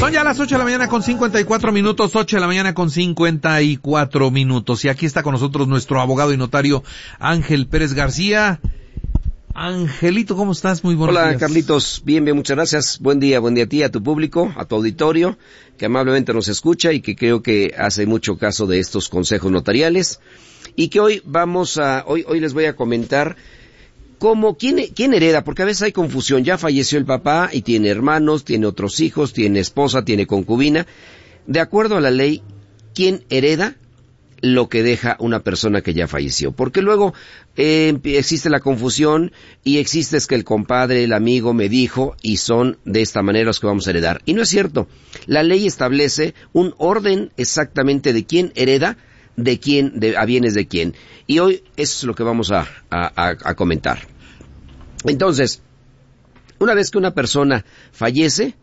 Son ya las 8 de la mañana con 54 minutos, 8 de la mañana con 54 minutos. Y aquí está con nosotros nuestro abogado y notario Ángel Pérez García. Angelito, ¿cómo estás? Muy buenos días. Hola, Carlitos. Bien, muchas gracias. Buen día a ti, a tu público, a tu auditorio, que amablemente nos escucha y que creo que hace mucho caso de estos consejos notariales. Y que hoy les voy a comentar ¿quién hereda? Porque a veces hay confusión. Ya falleció el papá y tiene hermanos, tiene otros hijos, tiene esposa, tiene concubina. De acuerdo a la ley, ¿quién hereda lo que deja una persona que ya falleció? Porque luego existe la confusión y existe es que el compadre, el amigo me dijo y son de esta manera los que vamos a heredar. Y no es cierto. La ley establece un orden exactamente de quién hereda, de quién, a bienes de quién. Y hoy eso es lo que vamos a comentar. Entonces, una vez que una persona fallece,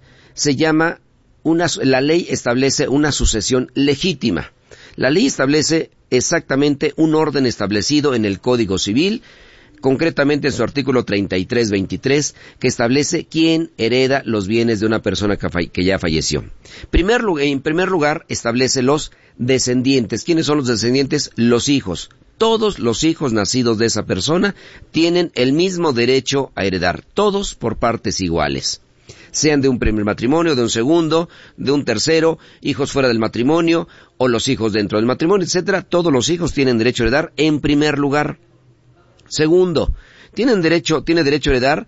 la ley establece una sucesión legítima. La ley establece exactamente un orden establecido en el Código Civil, concretamente en su artículo 33-23, que establece quién hereda los bienes de una persona que ya falleció. En primer lugar, establece los descendientes. ¿Quiénes son los descendientes? Los hijos. Todos los hijos nacidos de esa persona tienen el mismo derecho a heredar, todos por partes iguales. Sean de un primer matrimonio, de un segundo, de un tercero, hijos fuera del matrimonio, o los hijos dentro del matrimonio, etcétera. Todos los hijos tienen derecho a heredar en primer lugar. Segundo, tiene derecho a heredar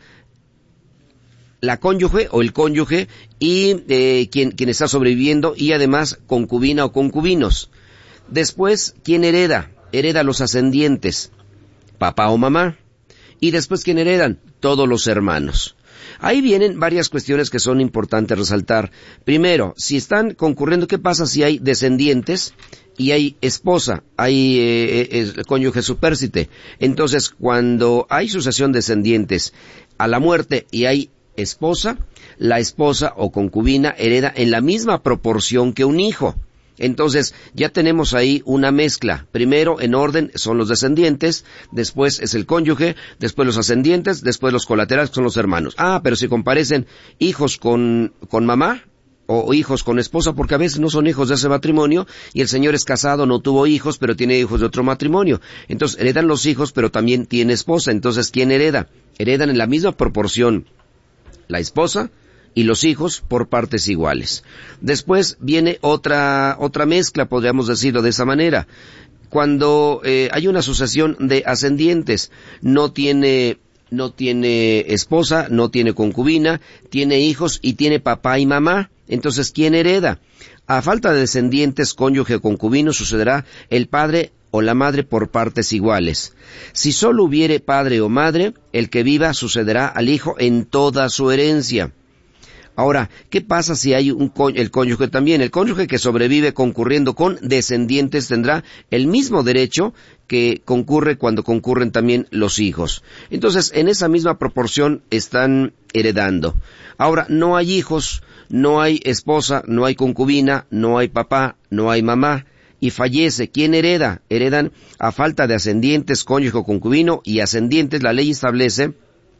la cónyuge o el cónyuge y quien está sobreviviendo y además concubina o concubinos. Después, ¿quién hereda? Hereda los ascendientes, papá o mamá. Y después, ¿quién heredan? Todos los hermanos. Ahí vienen varias cuestiones que son importantes resaltar. Primero, si están concurriendo, ¿qué pasa si hay descendientes y hay esposa, hay cónyuge supérsite? Entonces, cuando hay sucesión de descendientes a la muerte y hay esposa, la esposa o concubina hereda en la misma proporción que un hijo. Entonces, ya tenemos ahí una mezcla. Primero, en orden, son los descendientes, después es el cónyuge, después los ascendientes, después los colaterales, que son los hermanos. Pero si comparecen hijos con mamá, o hijos con esposa, porque a veces no son hijos de ese matrimonio, y el señor es casado, no tuvo hijos, pero tiene hijos de otro matrimonio. Entonces, heredan los hijos, pero también tiene esposa. Entonces, ¿quién hereda? Heredan en la misma proporción la esposa y los hijos por partes iguales. Después viene otra mezcla, podríamos decirlo de esa manera. Cuando hay una sucesión de ascendientes, no tiene esposa, no tiene concubina, tiene hijos y tiene papá y mamá. Entonces, ¿quién hereda? A falta de descendientes, cónyuge o concubino, sucederá el padre o la madre por partes iguales. Si solo hubiere padre o madre, el que viva sucederá al hijo en toda su herencia. Ahora, ¿qué pasa si hay el cónyuge también? El cónyuge que sobrevive concurriendo con descendientes tendrá el mismo derecho que concurre cuando concurren también los hijos. Entonces, en esa misma proporción están heredando. Ahora, no hay hijos, no hay esposa, no hay concubina, no hay papá, no hay mamá, y fallece. ¿Quién hereda? Heredan a falta de ascendientes, cónyuge o concubino, y ascendientes, la ley establece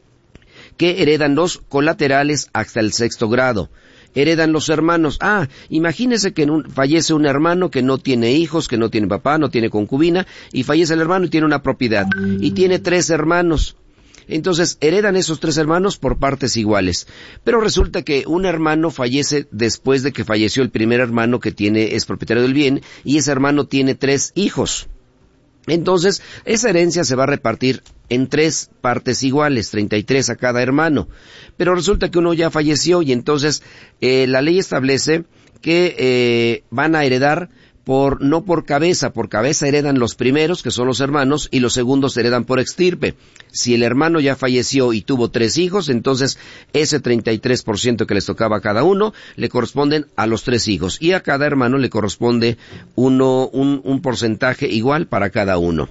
que heredan los colaterales hasta el 6º grado. Heredan los hermanos. Imagínese que fallece un hermano que no tiene hijos, que no tiene papá, no tiene concubina, y fallece el hermano y tiene una propiedad, y tiene 3 hermanos. Entonces, heredan esos 3 hermanos por partes iguales. Pero resulta que un hermano fallece después de que falleció el primer hermano que es propietario del bien, y ese hermano tiene 3 hijos. Entonces, esa herencia se va a repartir en 3 partes iguales, 33 a cada hermano. Pero resulta que uno ya falleció y entonces la ley establece que van a heredar no por cabeza heredan los primeros, que son los hermanos, y los segundos heredan por extirpe. Si el hermano ya falleció y tuvo 3 hijos, entonces ese 33% que les tocaba a cada uno, le corresponden a los 3 hijos, y a cada hermano le corresponde un porcentaje igual para cada uno.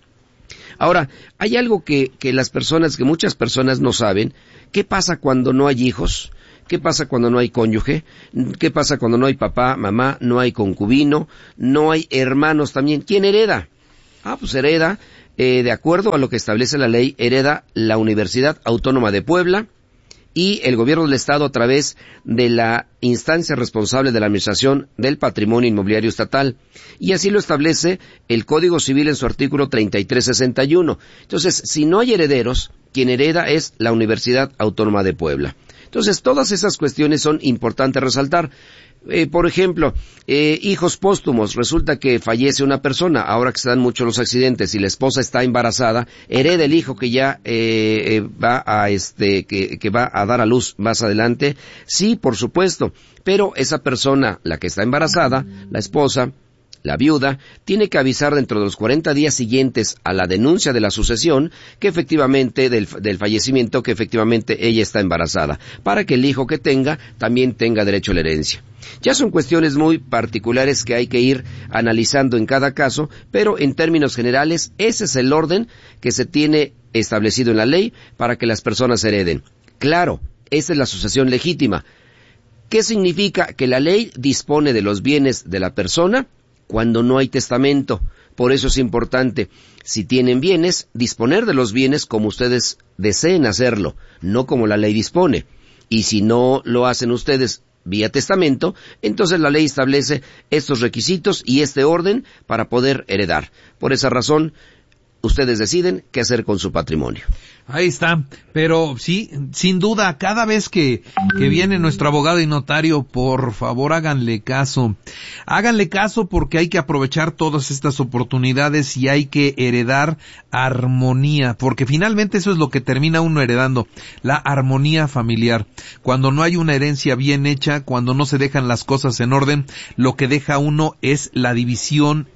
Ahora, hay algo que muchas personas no saben. ¿Qué pasa cuando no hay hijos? ¿Qué pasa cuando no hay cónyuge? ¿Qué pasa cuando no hay papá, mamá, no hay concubino, no hay hermanos también? ¿Quién hereda? Pues hereda, de acuerdo a lo que establece la ley, hereda la Universidad Autónoma de Puebla y el gobierno del Estado a través de la instancia responsable de la Administración del Patrimonio Inmobiliario Estatal. Y así lo establece el Código Civil en su artículo 3361. Entonces, si no hay herederos, quien hereda es la Universidad Autónoma de Puebla. Entonces, todas esas cuestiones son importantes resaltar. Por ejemplo, hijos póstumos. Resulta que fallece una persona, ahora que se dan mucho los accidentes, y la esposa está embarazada, hereda el hijo que ya va a dar a luz más adelante. Sí, por supuesto, pero esa persona, la que está embarazada, la esposa, la viuda, tiene que avisar dentro de los 40 días siguientes a la denuncia de la sucesión que efectivamente, del fallecimiento, que efectivamente ella está embarazada, para que el hijo que tenga también tenga derecho a la herencia. Ya son cuestiones muy particulares que hay que ir analizando en cada caso, pero en términos generales, ese es el orden que se tiene establecido en la ley para que las personas hereden. Claro, esa es la sucesión legítima. ¿Qué significa? Que la ley dispone de los bienes de la persona cuando no hay testamento. Por eso es importante, si tienen bienes, disponer de los bienes como ustedes deseen hacerlo, no como la ley dispone. Y si no lo hacen ustedes vía testamento, entonces la ley establece estos requisitos y este orden para poder heredar. Por esa razón, ustedes deciden qué hacer con su patrimonio. Ahí está, pero sí, sin duda, cada vez que viene nuestro abogado y notario, por favor háganle caso porque hay que aprovechar todas estas oportunidades y hay que heredar armonía, porque finalmente eso es lo que termina uno heredando, la armonía familiar. Cuando no hay una herencia bien hecha, cuando no se dejan las cosas en orden, lo que deja uno es la división,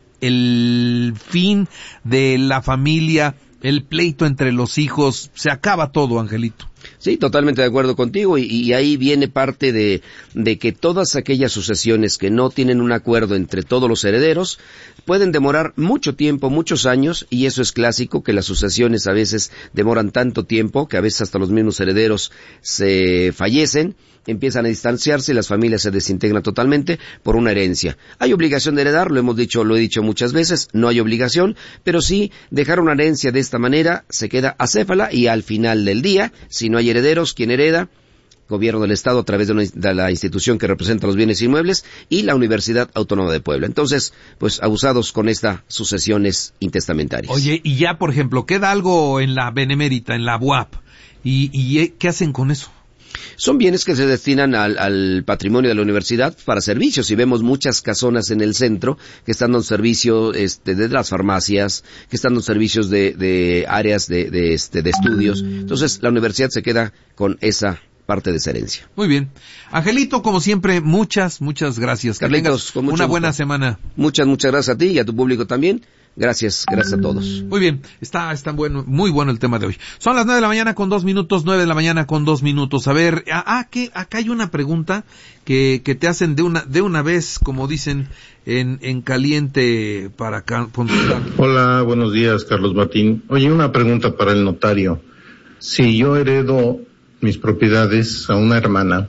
el fin de la familia, el pleito entre los hijos, se acaba todo, Angelito. Sí, totalmente de acuerdo contigo, y ahí viene parte de que todas aquellas sucesiones que no tienen un acuerdo entre todos los herederos pueden demorar mucho tiempo, muchos años, y eso es clásico, que las sucesiones a veces demoran tanto tiempo que a veces hasta los mismos herederos se fallecen, empiezan a distanciarse y las familias se desintegran totalmente por una herencia. Hay obligación de heredar, lo he dicho muchas veces, no hay obligación, pero sí dejar una herencia de esta manera se queda acéfala, y al final del día, si no hay herederos, ¿quién hereda? Gobierno del Estado a través de la institución que representa los bienes inmuebles y la Universidad Autónoma de Puebla. Entonces, pues abusados con estas sucesiones intestamentarias. Oye, y ya, por ejemplo, queda algo en la Benemérita, en la UAP, ¿y qué hacen con eso? Son bienes que se destinan al patrimonio de la universidad para servicios, y vemos muchas casonas en el centro que están dando servicio de las farmacias, que están dando servicios de áreas de estudios. Entonces, la universidad se queda con esa parte de esa herencia. Muy bien. Angelito, como siempre, muchas gracias. Carlitos, con una buena semana. Muchas gracias a ti y a tu público también. Gracias a todos. Muy bien, está bueno, muy bueno el tema de hoy. Son las 9 de la mañana con 2 minutos, 9 de la mañana con 2 minutos. A ver, acá hay una pregunta que te hacen de una vez, como dicen, en caliente para contestar. Hola, buenos días, Carlos Martín. Oye, una pregunta para el notario. Si yo heredo mis propiedades a una hermana,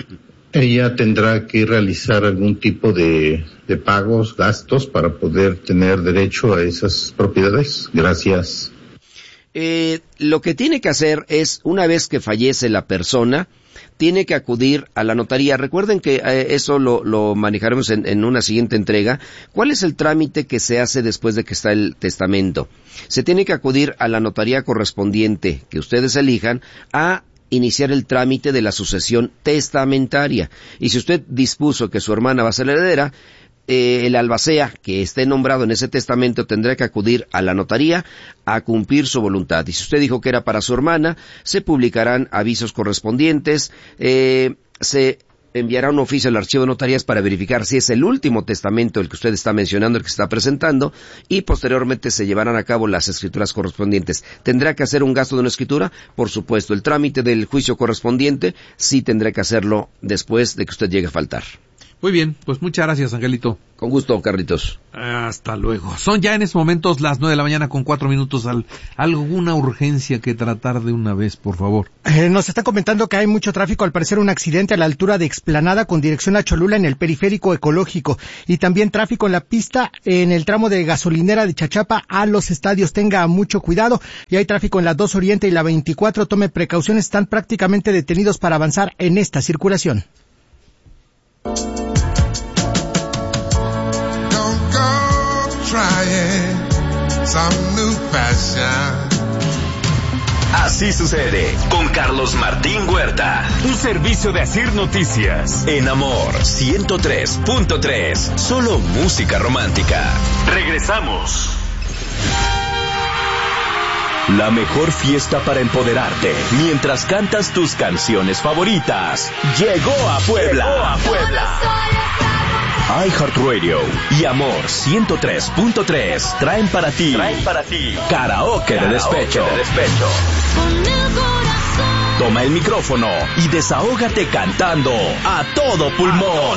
ella tendrá que realizar algún tipo de pagos, gastos para poder tener derecho a esas propiedades. Gracias. Lo que tiene que hacer es, una vez que fallece la persona, tiene que acudir a la notaría. Recuerden que eso lo manejaremos en una siguiente entrega. ¿Cuál es el trámite que se hace después de que está el testamento? Se tiene que acudir a la notaría correspondiente que ustedes elijan a iniciar el trámite de la sucesión testamentaria. Y si usted dispuso que su hermana va a ser la heredera, el albacea que esté nombrado en ese testamento tendrá que acudir a la notaría a cumplir su voluntad. Y si usted dijo que era para su hermana, se publicarán avisos correspondientes, se enviará un oficio al archivo de notarías para verificar si es el último testamento el que usted está mencionando, el que está presentando, y posteriormente se llevarán a cabo las escrituras correspondientes. ¿Tendrá que hacer un gasto de una escritura? Por supuesto. El trámite del juicio correspondiente sí tendrá que hacerlo después de que usted llegue a faltar. Muy bien, pues muchas gracias, Angelito. Con gusto, Carlitos. Hasta luego. Son ya en estos momentos las 9:04 a.m. ¿Alguna urgencia que tratar de una vez, por favor? Nos está comentando que hay mucho tráfico, al parecer un accidente a la altura de Explanada con dirección a Cholula en el periférico ecológico, y también tráfico en la pista en el tramo de gasolinera de Chachapa a los estadios. Tenga mucho cuidado, y hay tráfico en la 2 Oriente y la 24. Tome precauciones, están prácticamente detenidos para avanzar en esta circulación. Así sucede con Carlos Martín Huerta. Un servicio de Asir Noticias. En Amor 103.3. Solo música romántica. Regresamos. La mejor fiesta para empoderarte mientras cantas tus canciones favoritas llegó a Puebla. iHeartRadio y Amor 103.3 traen para ti Karaoke de Despecho. Toma el micrófono y desahógate cantando a todo pulmón.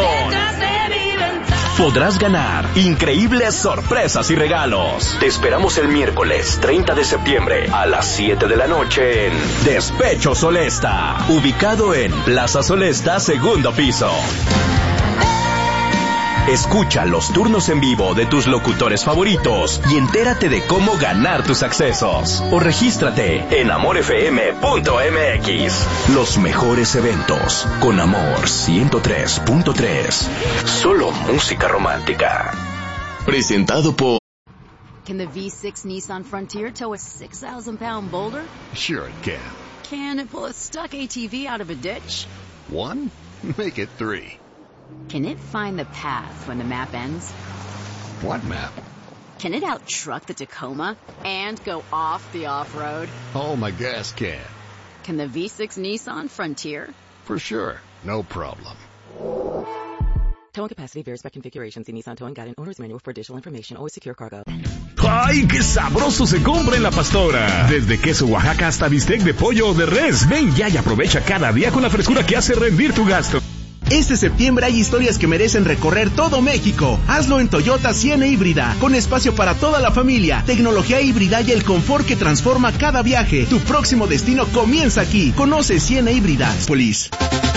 Podrás ganar increíbles sorpresas y regalos. Te esperamos el miércoles 30 de septiembre a las 7 de la noche en Despecho Solesta, ubicado en Plaza Solesta, segundo piso. Escucha los turnos en vivo de tus locutores favoritos y entérate de cómo ganar tus accesos. O regístrate en amorfm.mx. Los mejores eventos con Amor 103.3. Solo música romántica. Presentado por... Can the V6 Nissan Frontier tow a 6,000-pound boulder? Sure it can. Can it pull a stuck ATV out of a ditch? 1? Make it 3. Can it find the path when the map ends? What map? Can it out-truck the Tacoma and go off the off-road? Oh, my gas can. Can the V6 Nissan Frontier? For sure. No problem. Towing capacity varies by configuration. See Nissan Towing Guide and Owner's Manual for additional information. Always secure cargo. ¡Ay, qué sabroso se compra en La Pastora! Desde queso Oaxaca hasta bistec de pollo o de res. Ven ya y aprovecha cada día con la frescura que hace rendir tu gasto. Este septiembre hay historias que merecen recorrer todo México. Hazlo en Toyota Siena híbrida, con espacio para toda la familia, tecnología híbrida y el confort que transforma cada viaje. Tu próximo destino comienza aquí. Conoce Siena híbrida. Police.